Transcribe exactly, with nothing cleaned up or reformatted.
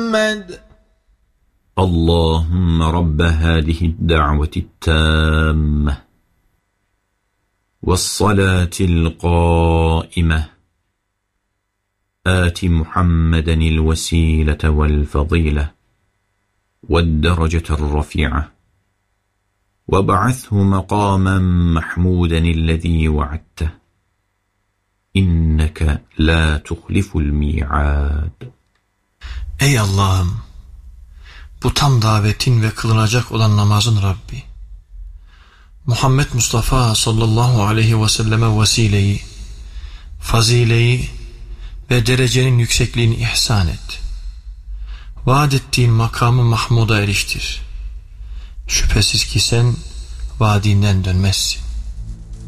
محمد اللهم رب هذه الدعوة التامة والصلاة القائمة آت محمدا الوسيلة والفضيلة والدرجة الرفيعة وابعثه مقاما محمودا الذي وعدته إنك لا تخلف الميعاد. Ey Allah'ım, bu tam davetin ve kılınacak olan namazın Rabbi, Muhammed Mustafa sallallahu aleyhi ve selleme vesileyi, fazileyi ve derecenin yüksekliğini ihsan et. Vaad ettiğin makamı Mahmud'a eriştir. Şüphesiz ki sen vaadinden dönmezsin.